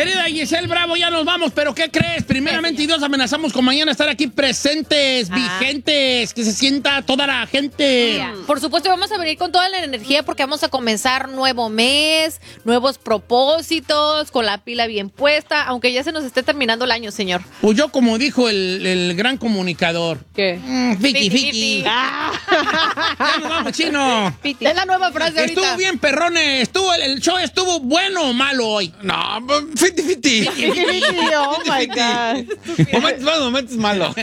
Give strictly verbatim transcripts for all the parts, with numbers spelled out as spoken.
querida Giselle Bravo, ya nos vamos, pero ¿qué crees? Primeramente y Dios, amenazamos con mañana estar aquí presentes, ah. vigentes, que se sienta toda la gente. Mira, por supuesto, vamos a venir con toda la energía porque vamos a comenzar nuevo mes, nuevos propósitos, con la pila bien puesta, aunque ya se nos esté terminando el año, señor. Pues yo, como dijo el, el gran comunicador. ¿Qué? Mm, fiti, fiti. fiti. Ah. Ya nos vamos, chino. Fiti. Es la nueva frase ahorita. Estuvo bien, perrones. Estuvo, el, el show estuvo bueno o malo hoy. No, fiti, fiti. Oh, my God. Momentos malos, momentos malos.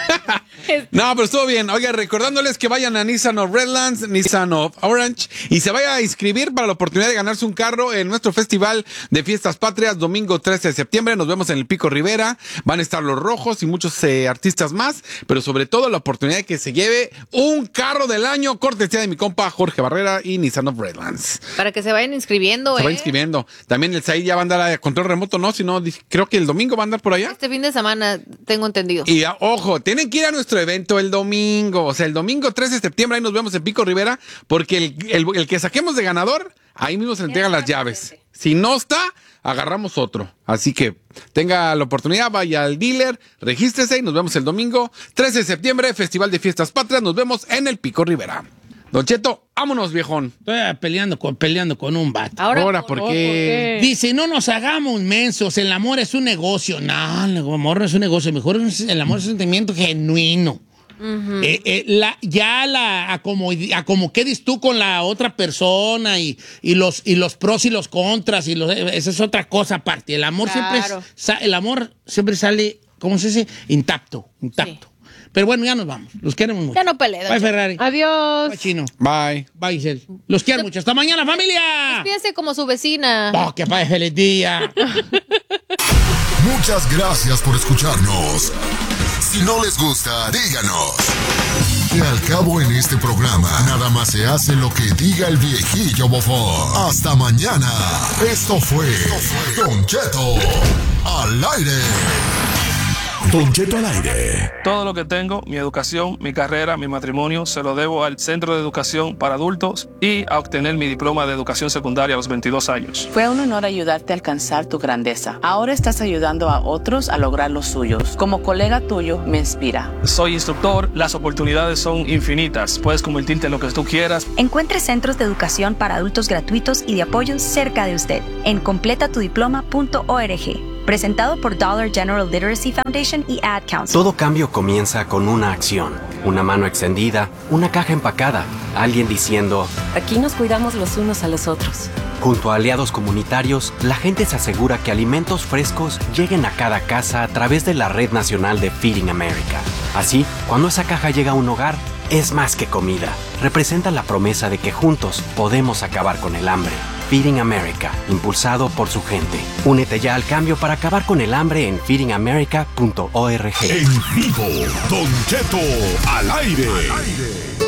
No, pero estuvo bien. Oiga, recordándoles que vayan a Nissan of Redlands, Nissan of Orange y se vaya a inscribir para la oportunidad de ganarse un carro en nuestro Festival de Fiestas Patrias, domingo trece de septiembre. Nos vemos en el Pico Rivera. Van a estar los Rojos y muchos eh, artistas más, pero sobre todo la oportunidad de que se lleve un carro del año, cortesía de mi compa Jorge Barrera y Nissan of Redlands. Para que se vayan inscribiendo, Se ¿eh? va inscribiendo. También el Said ya va a andar a control remoto, ¿no? Si no, creo que el domingo va a andar por allá. Este fin de semana, tengo entendido. Y ojo, tienen que ir a nuestro evento el domingo. O sea, el domingo trece de septiembre, ahí nos vemos en Pico Rivera, porque el, el, el que saquemos de ganador, ahí mismo se entregan las llaves. Si no está, agarramos otro. Así que tenga la oportunidad, vaya al dealer, regístrese y nos vemos el domingo trece de septiembre, Festival de Fiestas Patrias. Nos vemos en el Pico Rivera. Don Cheto, vámonos, viejón. Estoy peleando con, peleando con un vato. Ahora, Ahora ¿por, ¿por qué? qué? Dice, no nos hagamos mensos, el amor es un negocio. No, el amor no es un negocio, mejor es, el amor es un sentimiento genuino. Uh-huh. eh, eh, la, ya la a como, a como quedes tú con la otra persona y, y, los, y los pros y los contras, y los, esa es otra cosa aparte. El amor, claro. siempre es, el amor siempre sale, ¿cómo se dice? Intacto, intacto. Sí. Pero bueno, ya nos vamos. Los queremos mucho. Ya no peleen. Bye, Ferrari. Adiós. Bye, Chino. Bye. Bye, Giselle. Los quiero mucho. Hasta mañana, familia. Despídese como su vecina. Oh, que pase feliz día. Muchas gracias por escucharnos. Si no les gusta, díganos. Que al cabo en este programa, nada más se hace lo que diga el viejillo bofón. Hasta mañana. Esto fue Don Cheto al aire. Don Cheto al aire. Todo lo que tengo, mi educación, mi carrera, mi matrimonio, se lo debo al Centro de Educación para Adultos y a obtener mi diploma de educación secundaria a los veintidós años. Fue un honor ayudarte a alcanzar tu grandeza. Ahora estás ayudando a otros a lograr los suyos. Como colega tuyo, me inspira. Soy instructor, las oportunidades son infinitas. Puedes convertirte en lo que tú quieras. Encuentre centros de educación para adultos gratuitos y de apoyo cerca de usted en completa tu diploma punto org. Presentado por Dollar General Literacy Foundation y Ad Council. Todo cambio comienza con una acción. Una mano extendida, una caja empacada, alguien diciendo: aquí nos cuidamos los unos a los otros. Junto a aliados comunitarios, la gente se asegura que alimentos frescos lleguen a cada casa a través de la Red Nacional de Feeding America. Así, cuando esa caja llega a un hogar, es más que comida. Representa la promesa de que juntos podemos acabar con el hambre. Feeding America, impulsado por su gente. Únete ya al cambio para acabar con el hambre en feeding america punto org. En vivo, Don Cheto al aire. Al aire.